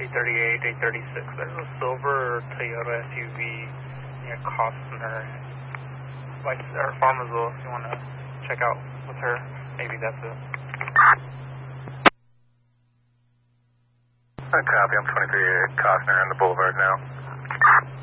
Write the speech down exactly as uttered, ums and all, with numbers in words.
eight thirty-eight, eight thirty-six. There's a silver Toyota S U V near Costner. Like, or Farmersville, if you want to check out with her. Maybe that's it. Copy, I'm twenty-three at Costner on the boulevard now.